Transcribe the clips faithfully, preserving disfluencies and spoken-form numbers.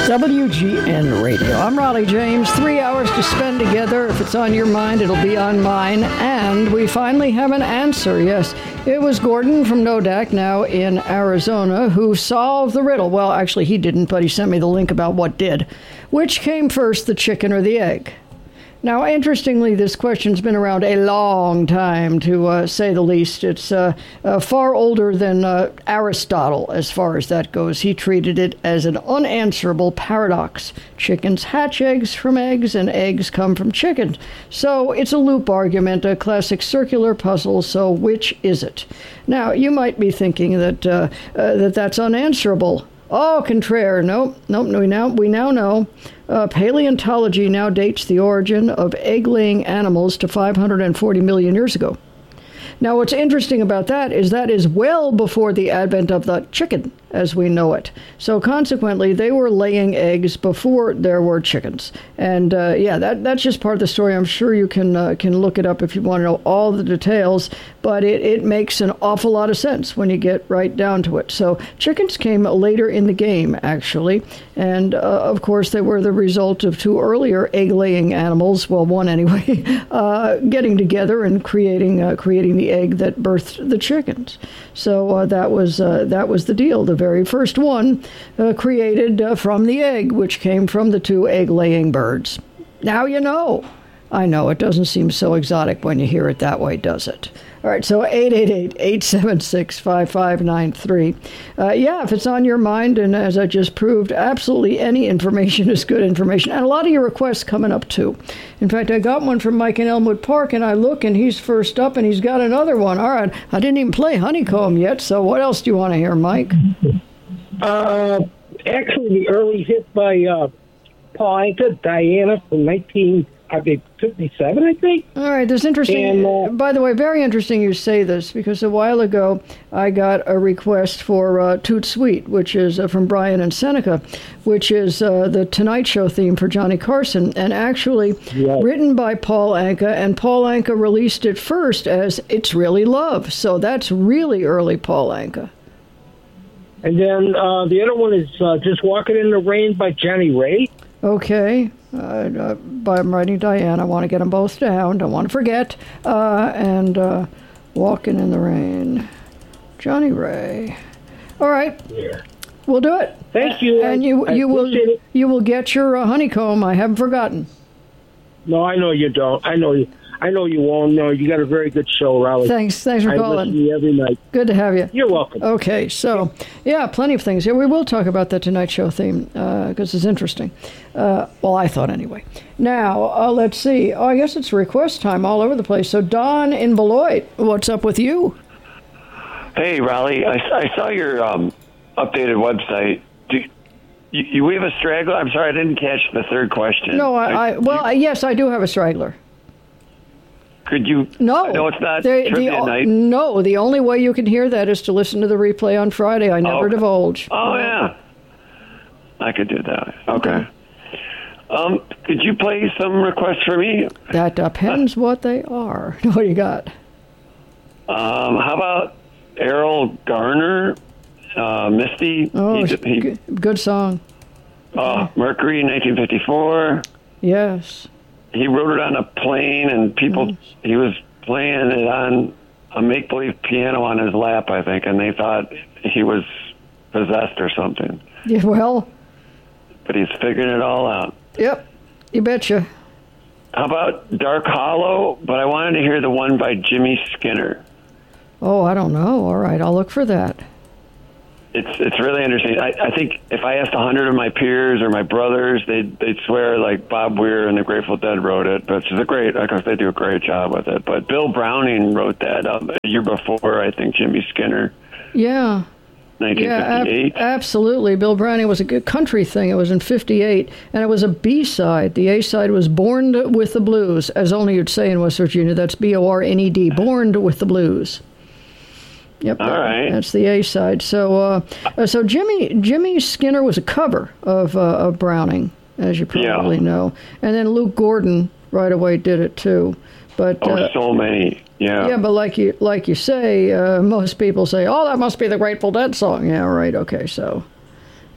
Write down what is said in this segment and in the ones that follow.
W G N Radio. I'm Raleigh James. Three hours to spend together. If it's on your mind, it'll be on mine. And we finally have an answer. Yes, it was Gordon from Nodak, now in Arizona, who solved the riddle. Well, actually, he didn't, but he sent me the link about what did. Which came first, the chicken or the egg? Now, interestingly, this question's been around a long time, to uh, say the least. It's uh, uh, far older than uh, Aristotle, as far as that goes. He treated it as an unanswerable paradox. Chickens hatch eggs from eggs, and eggs come from chickens. So it's a loop argument, a classic circular puzzle. So which is it? Now, you might be thinking that uh, uh, that that's unanswerable. Au contraire, nope, nope, we now, we now know. Uh, paleontology now dates the origin of egg-laying animals to five hundred forty million years ago. Now, what's interesting about that is that is well before the advent of the chicken as we know it. So consequently, they were laying eggs before there were chickens. And uh, yeah, that that's just part of the story. I'm sure you can uh, can look it up if you want to know all the details, but it, it makes an awful lot of sense when you get right down to it. So chickens came later in the game, actually. And uh, of course, they were the result of two earlier egg-laying animals, well, one anyway, uh, getting together and creating uh, creating the egg that birthed the chickens. So uh, that was uh, that was the deal. The very first one uh, created uh, from the egg, which came from the two egg-laying birds. Now you know. I know, it doesn't seem so exotic when you hear it that way, does it? All right, so eight eight eight, eight seven six, five five nine three. Uh, yeah, if it's on your mind, and as I just proved, absolutely any information is good information. And a lot of your requests coming up, too. In fact, I got one from Mike in Elmwood Park, and I look, and he's first up, and he's got another one. All right, I didn't even play Honeycomb yet, so what else do you want to hear, Mike? Uh, actually, the early hit by uh, Paul Anka, Diana, from nineteen fifty-seven, I think. All right, this is interesting. And, uh, by the way, very interesting you say this, because a while ago I got a request for uh, Toot Sweet, which is uh, from Brian and Seneca, which is uh, the Tonight Show theme for Johnny Carson, and actually yeah. written by Paul Anka, and Paul Anka released it first as It's Really Love, so that's really early Paul Anka. And then uh, the other one is uh, Just Walking in the Rain by Johnny Ray. Okay. Uh, uh, but I'm writing Diane. I want to get them both down. Don't want to forget. Uh, and uh, Walking in the Rain. Johnny Ray. All right. Yeah. We'll do it. Thank you. And you I you will it. you will get your uh, honeycomb. I haven't forgotten. No, I know you don't. I know you. I know you won't. No, you got a very good show, Raleigh. Thanks. Thanks for I calling. I listen to you every night. Good to have you. You're welcome. Okay, so, yeah, plenty of things. Yeah, we will talk about the Tonight Show theme, because uh, it's interesting. Uh, well, I thought anyway. Now, uh, let's see. Oh, I guess it's request time all over the place. So, Don in Beloit, what's up with you? Hey, Raleigh. I, I saw your um, updated website. Do you, you we have a straggler? I'm sorry, I didn't catch the third question. No, I, I well, you, yes, I do have a straggler. Could you? No, no, it's not the, trivia the, night. No, the only way you can hear that is to listen to the replay on Friday. I never oh, divulge. Oh yeah, I could do that. Okay. okay. Um, could you play some requests for me? That depends uh, what they are. What do you got? Um, how about Errol Garner, uh, Misty? Oh, he, he, good, good song. Uh, Mercury, nineteen fifty-four. Yes. He wrote it on a plane, and people, yes. he was playing it on a make-believe piano on his lap, I think, and they thought he was possessed or something. Yeah, well. But he's figuring it all out. Yep, you betcha. How about Dark Hollow? But I wanted to hear the one by Jimmy Skinner. Oh, I don't know. All right, I'll look for that. It's it's really interesting. I, I think if I asked a hundred of my peers or my brothers, they'd they'd swear like Bob Weir and the Grateful Dead wrote it, but it's a great. I guess they do a great job with it. But Bill Browning wrote that um, a year before, I think, Jimmy Skinner. Yeah. nineteen fifty-eight. Yeah, ab- absolutely. Bill Browning was a good country thing. It was in fifty-eight, and it was a B-side. The A-side was Born with the Blues, as only you'd say in West Virginia. That's B O R N E D, Born with the Blues. Yep, all right. That's the A side. So, uh, so Jimmy Jimmy Skinner was a cover of uh, of Browning, as you probably yeah. know, and then Luke Gordon right away did it too. But oh, uh, so many, yeah. Yeah, but like you like you say, uh, most people say, "Oh, that must be the Grateful Dead song." Yeah, right. Okay, so, yep.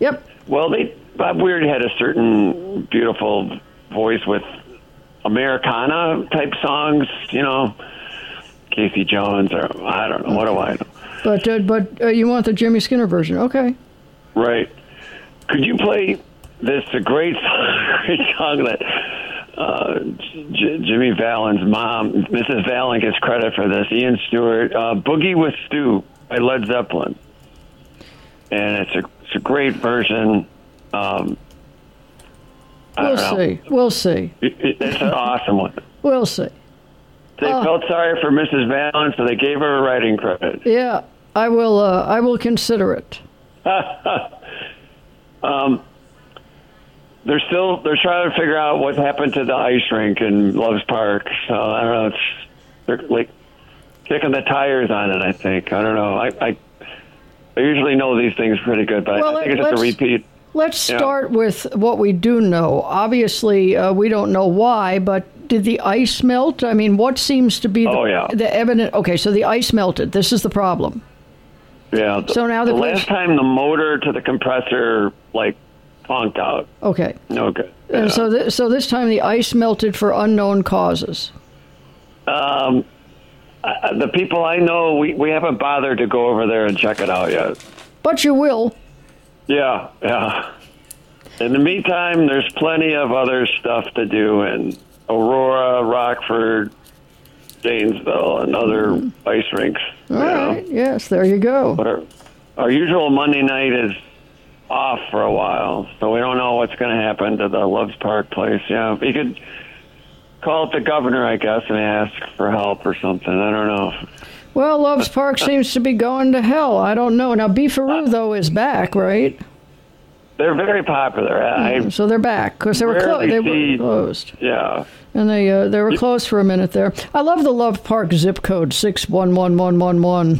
Well, they Bob Weir had a certain beautiful voice with Americana type songs, you know, Casey Jones, or I don't know, what do I know? But uh, but uh, you want the Jimmy Skinner version, okay? Right. Could you play this a great song, great song that uh, J- Jimmy Fallon's mom, Missus Fallon, gets credit for this. Ian Stewart, uh, "Boogie with Stu" by Led Zeppelin, and it's a it's a great version. Um, I We'll don't know. see. We'll see. It, it, it's an awesome one. We'll see. They Oh. felt sorry for Missus Fallon, so they gave her a writing credit. Yeah, I will. Uh, I will consider it. um, they're still they're trying to figure out what happened to the ice rink in Loves Park. So I don't know. It's they're like kicking the tires on it. I think I don't know. I I, I usually know these things pretty good, but Well, I think let- it's just a let's- repeat. Let's Yeah. start with what we do know. Obviously, uh, we don't know why, but did the ice melt? I mean, what seems to be the, Oh, yeah. the evident? Okay, so the ice melted. This is the problem. Yeah. The, So now the the last place- time the motor to the compressor like honked out. Okay. No good. And Yeah. so, th- so this time the ice melted for unknown causes. Um, I, the people I know, we, we haven't bothered to go over there and check it out yet. But you will. Yeah, yeah. In the meantime, there's plenty of other stuff to do in Aurora, Rockford, Zanesville, and other ice rinks. All you know. right. Yes, there you go. But our, our usual Monday night is off for a while, so we don't know what's going to happen to the Loves Park place. Yeah, you could call up the governor, I guess, and ask for help or something. I don't know. Well, Loves Park seems to be going to hell. I don't know. Now, Beefaroo, though, is back, right? They're very popular. I, So they're back because they were clo- Rarely they were see- closed, yeah. and they uh, they were closed for a minute there. I love the Love Park zip code six one one one one one.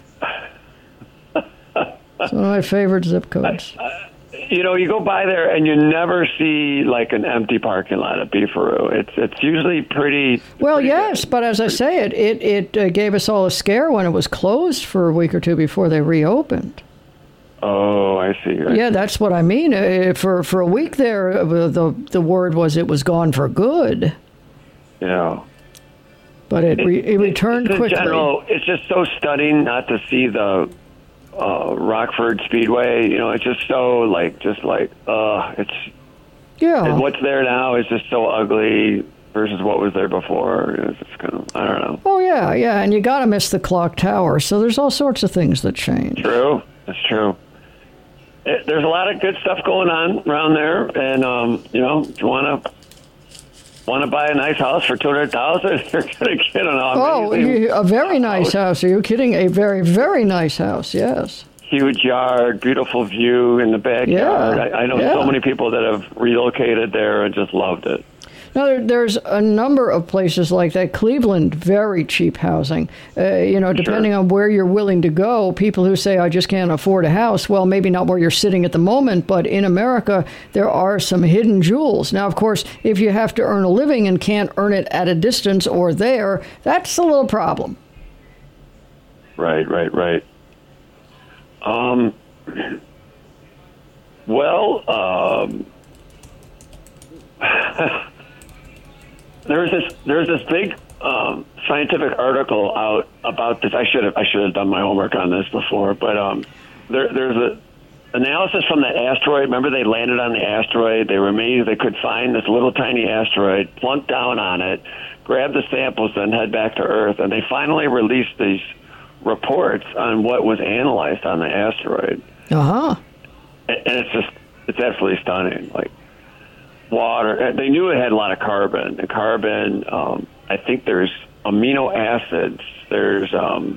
It's one of my favorite zip codes. You know, you go by there and you never see like an empty parking lot at Beefaroo. It's it's usually pretty. Well, pretty yes, good. but as I say, it it it uh, gave us all a scare when it was closed for a week or two before they reopened. Oh, I see. Yeah, that's what I mean. Uh, for for a week there, uh, the the word was it was gone for good, Yeah. but it re, it returned It's in quickly. general, it's just so stunning not to see the uh, Rockford Speedway. You know, it's just so like just like uh, it's Yeah. and what's there now is just so ugly versus what was there before. It's just kind of I don't know. Oh yeah, yeah, and you got to miss the clock tower. So there's all sorts of things that change. True, that's true. It, there's a lot of good stuff going on around there, and um, you know, if you want to want to buy a nice house for two hundred thousand, you're gonna get an Oh, amazing, you, a very nice house. Are you kidding? A very very nice house. Yes. huge yard, beautiful view in the backyard. Yeah, I, I know yeah. so many people that have relocated there and just loved it. Now, there, there's a number of places like that. Cleveland, very cheap housing. Uh, you know, depending Sure. on where you're willing to go, people who say, I just can't afford a house, well, maybe not where you're sitting at the moment, but in America, there are some hidden jewels. Now, of course, if you have to earn a living and can't earn it at a distance or there, that's a little problem. Right, right, right. Um. Well, um. There's this there's this big um, scientific article out about this. I should have I should have done my homework on this before, but um, there, there's a analysis from the asteroid. Remember, they landed on the asteroid. They were amazed they could find this little tiny asteroid, plunk down on it, grab the samples, then head back to Earth. And they finally released these reports on what was analyzed on the asteroid. Uh huh. And and it's just it's absolutely stunning. Like. Water. They knew it had a lot of carbon. And carbon, um, I think there's amino acids. There's um,